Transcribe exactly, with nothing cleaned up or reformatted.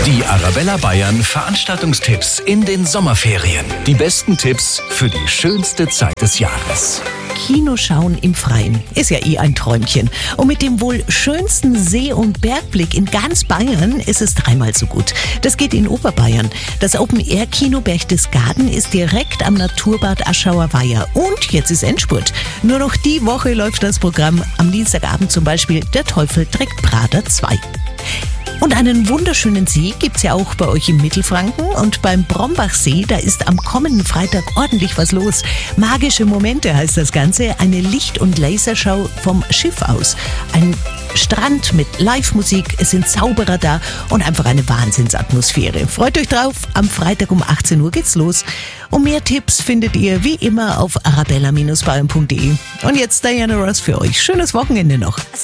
Die Arabella Bayern Veranstaltungstipps in den Sommerferien. Die besten Tipps für die schönste Zeit des Jahres. Kinoschauen im Freien ist ja eh ein Träumchen. Und mit dem wohl schönsten See- und Bergblick in ganz Bayern ist es dreimal so gut. Das geht in Oberbayern. Das Open-Air-Kino Berchtesgaden ist direkt am Naturbad Aschauer Weiher. Und jetzt ist Endspurt. Nur noch die Woche läuft das Programm. Am Dienstagabend zum Beispiel Der Teufel trägt Prada zwei. Und einen wunderschönen See gibt's ja auch bei euch im Mittelfranken. Und beim Brombachsee, da ist am kommenden Freitag ordentlich was los. Magische Momente heißt das Ganze. Eine Licht- und Laserschau vom Schiff aus. Ein Strand mit Live-Musik, es sind Zauberer da und einfach eine Wahnsinnsatmosphäre. Freut euch drauf, am Freitag um achtzehn Uhr geht's los. Und mehr Tipps findet ihr wie immer auf arabella Bindestrich bayern punkt de. Und jetzt Diana Ross für euch. Schönes Wochenende noch.